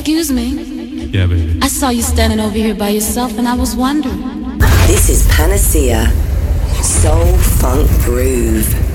Excuse me. Yeah, baby. I saw you standing over here by yourself and I was wondering. This is Panacea. Soul Funk Groove.